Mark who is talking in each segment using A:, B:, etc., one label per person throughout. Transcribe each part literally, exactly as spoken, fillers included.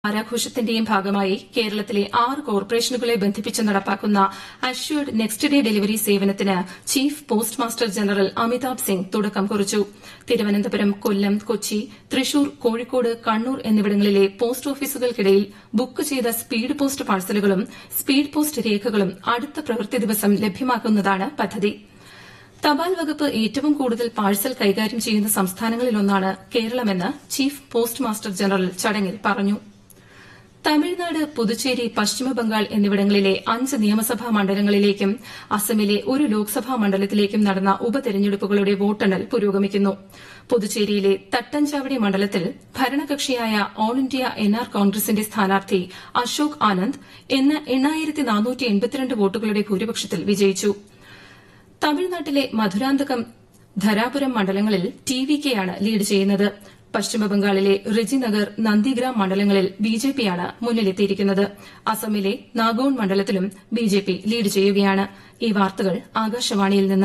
A: വാരാഘോഷത്തിന്റെയും ഭാഗമായി കേരളത്തിലെ ആറ് കോർപ്പറേഷനുകളെ ബന്ധിപ്പിച്ച് നടപ്പാക്കുന്ന അഷ്വർഡ് നെക്സ്റ്റ് ഡേ ഡെലിവറി സേവനത്തിന് chief post master general Amitabh Singh തുടക്കം കുറിച്ചു. തിരുവനന്തപുരം, കൊല്ലം, കൊച്ചി, തൃശൂർ, കോഴിക്കോട്, കണ്ണൂർ എന്നിവിടങ്ങളിലെ പോസ്റ്റ് ഓഫീസുകൾക്കിടയിൽ ബുക്ക് ചെയ്ത സ്പീഡ് പോസ്റ്റ് പാഴ്സലുകളും സ്പീഡ് പോസ്റ്റ് രേഖകളും അടുത്ത പ്രവൃത്തി ദിവസം ലഭ്യമാക്കുന്നതാണ് പദ്ധതി. തപാൽ വകുപ്പ് ഏറ്റവും കൂടുതൽ പാഴ്സൽ കൈകാര്യം ചെയ്യുന്ന സംസ്ഥാനങ്ങളിലൊന്നാണ് കേരളമെന്ന് ചീഫ് പോസ്റ്റ് മാസ്റ്റർ ജനറൽ ചടങ്ങിൽ പറഞ്ഞു. തമിഴ്നാട്, പുതുച്ചേരി, പശ്ചിമബംഗാൾ എന്നിവിടങ്ങളിലെ അഞ്ച് നിയമസഭാ മണ്ഡലങ്ങളിലേക്കും അസമിലെ ഒരു ലോക്സഭാ മണ്ഡലത്തിലേക്കും നടന്ന ഉപതെരഞ്ഞെടുപ്പുകളുടെ വോട്ടെണ്ണൽ പുരോഗമിക്കുന്നു. പുതുച്ചേരിയിലെ തട്ടഞ്ചാവടി മണ്ഡലത്തിൽ ഭരണകക്ഷിയായ ഓൾ ഇന്ത്യ എൻ ആർ കോൺഗ്രസിന്റെ സ്ഥാനാർത്ഥി അശോക് ആനന്ദ് എണ്ണായിരത്തി നാനൂറ്റി എൺപത്തിരണ്ട് വോട്ടുകളുടെ ഭൂരിപക്ഷത്തിൽ വിജയിച്ചു. തമിഴ്നാട്ടിലെ മധുരാന്തകം, ധരാപുരം മണ്ഡലങ്ങളിൽ ടി വി കെയാണ് ലീഡ് ചെയ്യുന്നത്. പശ്ചിമബംഗാളിലെ റിജിനഗർ, നന്ദിഗ്രാം മണ്ഡലങ്ങളിൽ ബിജെപിയാണ് മുന്നിലെത്തിയിരിക്കുന്നത്. അസമിലെ നാഗോൺ മണ്ഡലത്തിലും ബിജെപി ലീഡ് ചെയ്യുകയാണ്. ഈ വാർത്തകൾ ആകാശവാണിയിൽ നിന്ന്.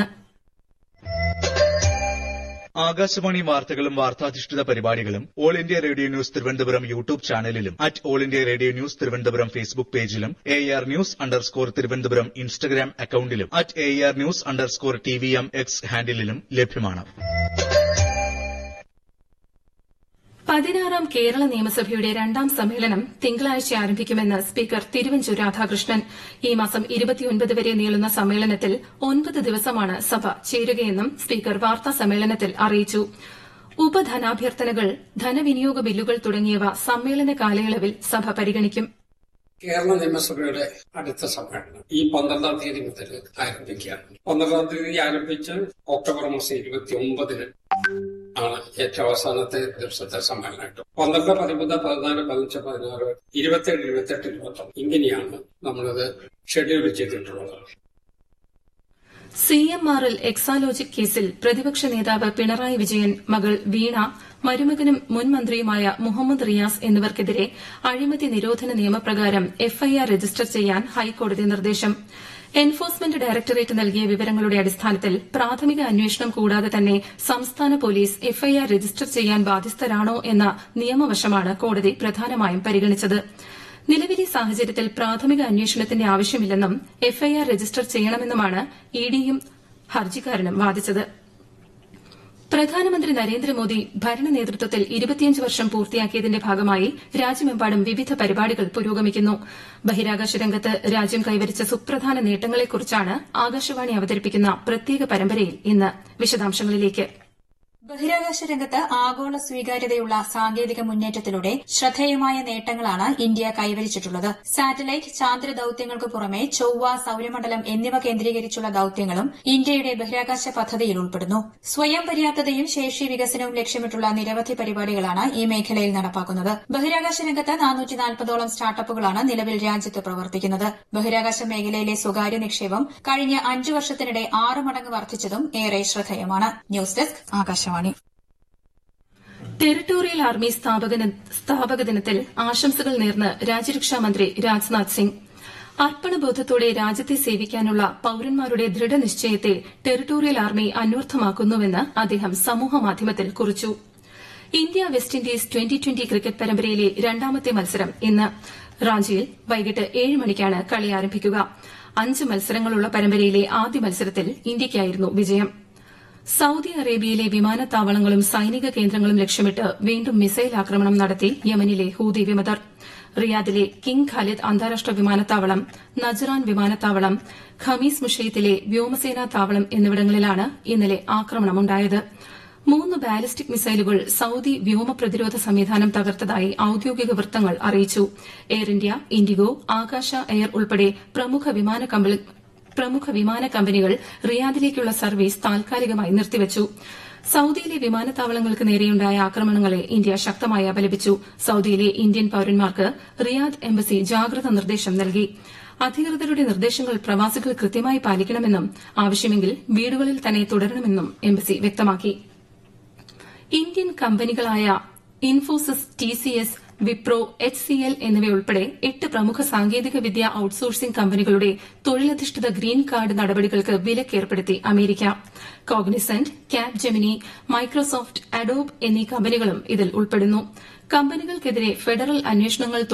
B: ആകാശവാണി വാർത്തകളും വാർത്താധിഷ്ഠിത പരിപാടികളും all India radio news Thiruvananthapuram YouTube ചാനലിലും at all India radio news Thiruvananthapuram Facebook പേജിലും A R news underscore Thiruvananthapuram Instagram അക്കൌണ്ടിലും at A R news underscore T V M X ഹാൻഡിലും ലഭ്യമാണ്.
A: പതിനാറാം കേരള നിയമസഭയുടെ രണ്ടാം സമ്മേളനം തിങ്കളാഴ്ച ആരംഭിക്കുമെന്ന് സ്പീക്കർ തിരുവഞ്ചൂർ രാധാകൃഷ്ണൻ. ഈ മാസം ഇരുപത്തിയൊൻപത് വരെ നീളുന്ന സമ്മേളനത്തിൽ ഒൻപത് ദിവസമാണ് സഭ ചേരുകയെന്നും സ്പീക്കർ വാർത്താസമ്മേളനത്തിൽ അറിയിച്ചു. ഉപധനാഭ്യർത്ഥനകൾ, ധനവിനിയോഗ ബില്ലുകൾ തുടങ്ങിയവ സമ്മേളന കാലയളവിൽ സഭ പരിഗണിക്കും.
C: കേരള നിയമസഭയുടെ അടുത്ത സമ്മേളനം ഈ പന്ത്രണ്ടാം തീയതി മുതൽ ആരംഭിക്കുകയാണ്. പന്ത്രണ്ടാം തീയതി ആരംഭിച്ച് ഒക്ടോബർ മാസം ഇരുപത്തി ഒമ്പതിന് ആണ് ഏറ്റവും അവസാനത്തെ ദിവസത്തെ സമ്മേളനം. പന്ത്രണ്ട്, പതിമൂന്ന്, പതിനാല്, പതിനഞ്ച്, പതിനാറ്, ഇരുപത്തിയേഴ്, ഇരുപത്തിയെട്ട്, ഇരുപത്തൊന്ന് ഇങ്ങനെയാണ് നമ്മളത് ഷെഡ്യൂൾ ചെയ്തിട്ടുള്ളത്.
A: C M R L Exalogic കേസിൽ പ്രതിപക്ഷ നേതാവ് പിണറായി വിജയൻ, മകൾ വീണ, മരുമകനും മുൻ മന്ത്രിയുമായ മുഹമ്മദ് റിയാസ് എന്നിവർക്കെതിരെ അഴിമതി നിരോധന നിയമപ്രകാരം എഫ്ഐആർ രജിസ്റ്റർ ചെയ്യാൻ ഹൈക്കോടതി നിർദ്ദേശം. എൻഫോഴ്സ്മെന്റ് ഡയറക്ടറേറ്റ് നൽകിയ വിവരങ്ങളുടെ അടിസ്ഥാനത്തിൽ പ്രാഥമിക അന്വേഷണം കൂടാതെ തന്നെ സംസ്ഥാന പോലീസ് എഫ്ഐആർ രജിസ്റ്റർ ചെയ്യാൻ ബാധ്യസ്ഥരാണോ എന്ന നിയമവശമാണ് കോടതി പ്രധാനമായും പരിഗണിച്ചത്. നിലവിലെ സാഹചര്യത്തിൽ പ്രാഥമിക അന്വേഷണത്തിന്റെ ആവശ്യമില്ലെന്നും എഫ്ഐആർ രജിസ്റ്റർ ചെയ്യണമെന്നുമാണ് ഇഡിയും ഹർജിക്കാരനും വാദിച്ചത്. പ്രധാനമന്ത്രി നരേന്ദ്രമോദി ഭരണ നേതൃത്വത്തിൽ ഇരുപത്തിയഞ്ച് വർഷം പൂർത്തിയാക്കിയതിന്റെ ഭാഗമായി രാജ്യമെമ്പാടും വിവിധ പരിപാടികൾ പുരോഗമിക്കുന്നു. ബഹിരാകാശ രംഗത്ത് രാജ്യം കൈവരിച്ച സുപ്രധാന നേട്ടങ്ങളെക്കുറിച്ചാണ് ആകാശവാണി അവതരിപ്പിക്കുന്ന പ്രത്യേക പരമ്പരയിൽ ഇന്ന്. വിശദാംശങ്ങളിലേക്ക്.
D: ബഹിരാകാശ രംഗത്ത് ആഗോള സ്വീകാര്യതയുള്ള സാങ്കേതിക മുന്നേറ്റത്തിലൂടെ ശ്രദ്ധേയമായ നേട്ടങ്ങളാണ് ഇന്ത്യ കൈവരിച്ചിട്ടുള്ളത്. സാറ്റലൈറ്റ്, ചാന്ദ്ര ദൌത്യങ്ങൾക്ക് പുറമെ ചൊവ്വ, സൌരമണ്ഡലം എന്നിവ കേന്ദ്രീകരിച്ചുള്ള ദൌത്യങ്ങളും ഇന്ത്യയുടെ ബഹിരാകാശ പദ്ധതിയിൽ ഉൾപ്പെടുന്നു. സ്വയം പര്യാപ്തതയും ശേഷി വികസനവും ലക്ഷ്യമിട്ടുള്ള നിരവധി പരിപാടികളാണ് ഈ മേഖലയിൽ നടപ്പാക്കുന്നത്. ബഹിരാകാശ രംഗത്ത് നാനൂറ്റി നാൽപ്പതോളം സ്റ്റാർട്ടപ്പുകളാണ് നിലവിൽ രാജ്യത്ത് പ്രവർത്തിക്കുന്നത്. ബഹിരാകാശ മേഖലയിലെ സ്വകാര്യ നിക്ഷേപം കഴിഞ്ഞ അഞ്ചു വർഷത്തിനിടെ ആറ് മടങ്ങ് വർദ്ധിച്ചതും ഏറെ ശ്രദ്ധേയമാണ്. News desk Akashvani.
A: Territorial army സ്ഥാപക ദിനത്തിൽ ആശംസകൾ നേർന്ന് രാജ്യരക്ഷാമന്ത്രി രാജ്നാഥ് സിംഗ്. അർപ്പണബോധത്തോടെ രാജ്യത്തെ സേവിക്കാനുള്ള പൌരന്മാരുടെ ദൃഢനിശ്ചയത്തെ ടെറിട്ടോറിയൽ ആർമി അന്വർത്ഥമാക്കുന്നുവെന്ന് അദ്ദേഹം സമൂഹമാധ്യമത്തിൽ കുറിച്ചു. India west Indies twenty twenty cricket പരമ്പരയിലെ രണ്ടാമത്തെ മത്സരം ഇന്ന് റാഞ്ചിയിൽ വൈകിട്ട് ഏഴ് മണിക്കാണ് കളി ആരംഭിക്കുക. അഞ്ച് മത്സരങ്ങളുള്ള പരമ്പരയിലെ ആദ്യ മത്സരത്തിൽ ഇന്ത്യയ്ക്കായിരുന്നു വിജയം. സൌദി അറേബ്യയിലെ വിമാനത്താവളങ്ങളും സൈനിക കേന്ദ്രങ്ങളും ലക്ഷ്യമിട്ട് വീണ്ടും മിസൈൽ ആക്രമണം നടത്തി യമനിലെ ഹൂതി വിമതർ. റിയാദിലെ കിങ് ഖാലിദ് അന്താരാഷ്ട്ര വിമാനത്താവളം, നജ്റാൻ വിമാനത്താവളം, ഖമീസ് മുഷൈത്തിലെ വ്യോമസേനാ താവളം എന്നിവിടങ്ങളിലാണ് ഇന്നലെ ആക്രമണമുണ്ടായത്. മൂന്ന് ബാലിസ്റ്റിക് മിസൈലുകൾ സൌദി വ്യോമ പ്രതിരോധ സംവിധാനം തകർത്തതായി ഔദ്യോഗിക വൃത്തങ്ങൾ അറിയിച്ചു. എയർ ഇന്ത്യ, ഇൻഡിഗോ, ആകാശ എയർ ഉൾപ്പെടെ പ്രമുഖ വിമാന കമ്പനി പ്രമുഖ വിമാന കമ്പനികൾ റിയാദിലേക്കുള്ള സർവീസ് താൽക്കാലികമായി നിർത്തിവച്ചു. സൌദിയിലെ വിമാനത്താവളങ്ങൾക്ക് നേരെയുണ്ടായ ആക്രമണങ്ങളെ ഇന്ത്യ ശക്തമായി അപലപിച്ചു. സൌദിയിലെ ഇന്ത്യൻ പൌരന്മാർക്ക് റിയാദ് എംബസി ജാഗ്രതാ നിർദ്ദേശം നൽകി. അധികൃതരുടെ നിർദ്ദേശങ്ങൾ പ്രവാസികൾ കൃത്യമായി പാലിക്കണമെന്നും ആവശ്യമെങ്കിൽ വീടുകളിൽ തന്നെ തുടരണമെന്നും എംബസി വ്യക്തമാക്കി. Indian കമ്പനികളായ Infosys, T C S, Wipro, H C L എന്നിവയുൾപ്പെടെ എട്ട് പ്രമുഖ സാങ്കേതിക വിദ്യ ഔട്ട്സോഴ്സിംഗ് കമ്പനികളുടെ തൊഴിലധിഷ്ഠിത ഗ്രീൻ കാർഡ് നടപടികൾക്ക് വിലക്കേർപ്പെടുത്തി America. Cognizant, cap Gemini, Microsoft, Adobe എന്നീ കമ്പനികളും ഇതിൽ ഉൾപ്പെടുന്നു. കമ്പനികൾക്കെതിരെ ഫെഡറൽ അന്വേഷണങ്ങൾ